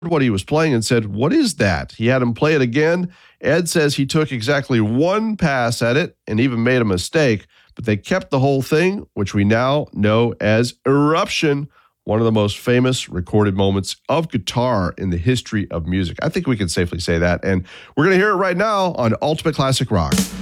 what he was playing and said, "What is that?" He had him play it again. Ed says he took exactly one pass at it and even made a mistake, but they kept the whole thing, which we now know as Eruption, one of the most famous recorded moments of guitar in the history of music. I think we can safely say that, and we're going to hear it right now on Ultimate Classic Rock.